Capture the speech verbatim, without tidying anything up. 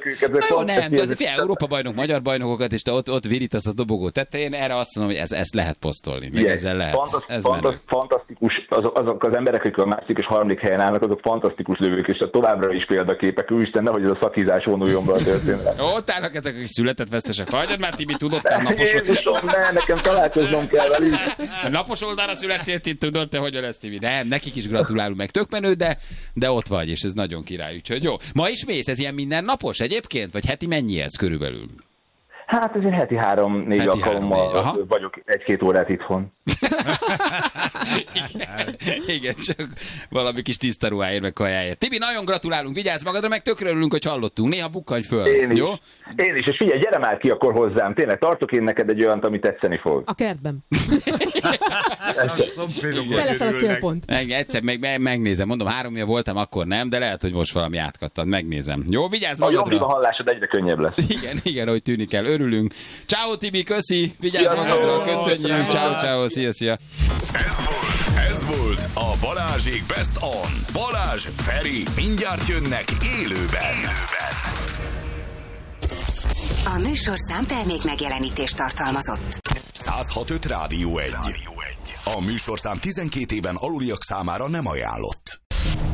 Na jó, nem, de azért figyelj, Európa bajnok, magyar bajnokokat, és te ott, ott virítasz a dobogó tetején, erre azt mondom, hogy ez, ezt lehet posztolni, meg ezzel lehet. Fantasz, ez fantasz, fantasztikus, azok, azok az emberek, akik a másik és harmadik helyen állnak, azok fantasztikus lövők, és továbbra is példaképek. Úristen, nehogy ez a szakízás vonuljon be a történet. Ott állnak ezek, akik született vesztesek. Hagyjad már, Tibi, tudod, te a napos... Jézusom, ne, nekem találkoznom kell velük. A napos oldalra születtél, itt tudod te, hogyan lesz, Tibi. Nem, nekik is gratulálunk, meg tök menő, de, de ott vagy, és ez nagyon király, úgyhogy jó. Ma is mész, ez ilyen mindennapos egyébként, vagy heti mennyi ez körülbelül? Hát azért heti három-négy alkalommal vagyok egy-két órát itthon. Igen, igen, csak valami kis tiszta ruháért, meg kajáért. Tibi, nagyon gratulálunk, vigyázz magadra, meg tökre örülünk, hogy hallottunk. Néha bukkanj föl, én jó? Is. Én is, és figyelj, gyere már ki akkor hozzám. Tényleg, tartok én neked egy olyant, ami tetszeni fog. A kertben. Te leszel a célpont. Egyszer meg, megnézem, mondom, háromja voltam, akkor nem, de lehet, hogy most valami átkattad, megnézem. Jó, vigyázz magadra. A jobb a hallásod egyre könnyebb lesz. Igen, igen, hogy tűnik el. Örülünk. Ciao Tibi, köszi, vigyázz magadra, köszönjük. Ciao, ciao, szia, szia. Ez volt, ez volt a Balázsék Best On. Balázs, Feri, mindjárt jönnek élőben. élőben. A műsorszám termék megjelenítést tartalmazott. száz hat öt Rádió egy. A műsorszám tizenkét éven aluliak számára nem ajánlott.